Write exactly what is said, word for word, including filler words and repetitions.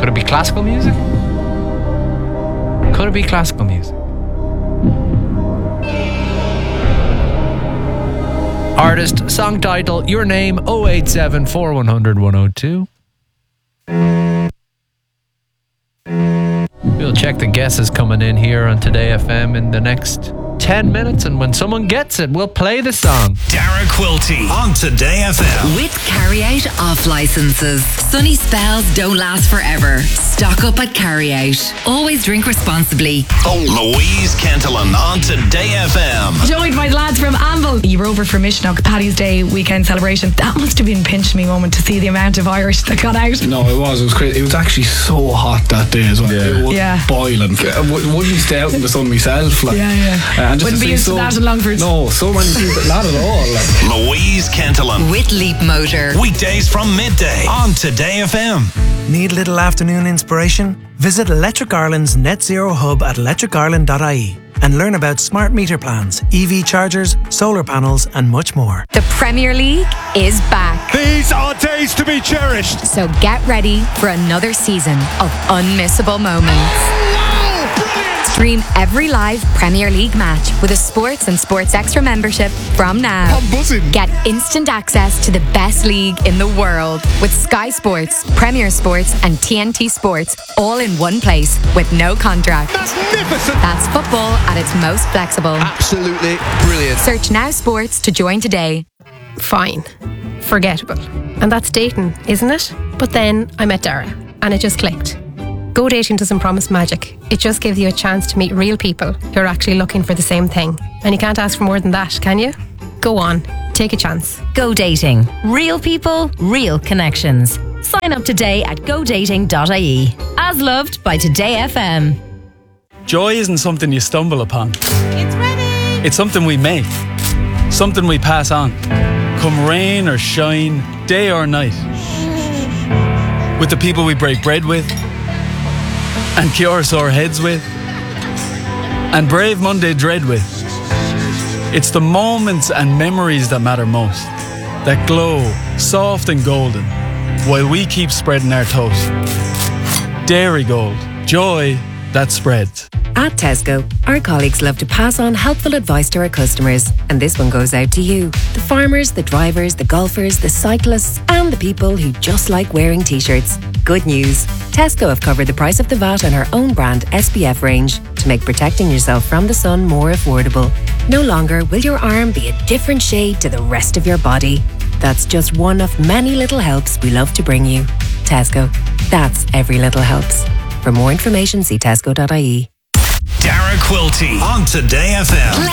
Could it be classical music? Could it be classical music? Artist, song title, your name, oh eight seven, four one hundred, one oh two. We'll check the guesses coming in here on Today F M in the next ten minutes, and when someone gets it, we'll play the song. Dara Quilty on Today F M. With carry-out off licenses. Sunny spells don't last forever. Stock up at carry-out. Always drink responsibly. Louise Kentelan on Today F M. Joined by the lads from Anvil. You were over for Mishnock Paddy's Day weekend celebration. That must have been a pinch me moment to see the amount of Irish that got out. No, it was. It was crazy. It was actually so hot that day as well. Yeah. It was yeah. boiling. I wouldn't stay out in the sun myself. Like. Yeah, yeah. Uh, and just Wouldn't be used so, to that in Longford. No, so many people, not at all. Like. Louise Kentelan. With Leap Motor. Weekdays from midday on Today F M. Need a little afternoon inspiration? Visit Electric Ireland's Net Zero Hub at electric ireland dot I E and learn about smart meter plans, E V chargers, solar panels and much more. The Premier League is back. These are days to be cherished. So get ready for another season of unmissable moments. Stream every live Premier League match with a Sports and Sports Extra membership from now. I'm buzzing. Get instant access to the best league in the world with Sky Sports, Premier Sports and T N T Sports all in one place with no contract. Magnificent. That's football at its most flexible. Absolutely brilliant. Search Now Sports to join today. Fine. Forgettable. And that's dating, isn't it? But then I met Dara and it just clicked. Go Dating doesn't promise magic. It just gives you a chance to meet real people who are actually looking for the same thing. And you can't ask for more than that, can you? Go on, take a chance. Go Dating. Real people, real connections. Sign up today at go dating dot I E. As loved by Today F M. Joy isn't something you stumble upon. It's ready. It's something we make. Something we pass on. Come rain or shine, day or night. With the people we break bread with, and cure sore heads with, and brave Monday dread with. It's the moments and memories that matter most, that glow soft and golden, while we keep spreading our toast. Dairy Gold, joy that spreads. At Tesco, our colleagues love to pass on helpful advice to our customers, and this one goes out to you, the farmers, the drivers, the golfers, the cyclists, and the people who just like wearing t-shirts. Good news, Tesco have covered the price of the V A T on our own brand S P F range to make protecting yourself from the sun more affordable. No longer will your arm be a different shade to the rest of your body. That's just one of many little helps we love to bring you. Tesco, that's every little helps. For more information, see tesco dot I E. Dara Quilty on Today F M.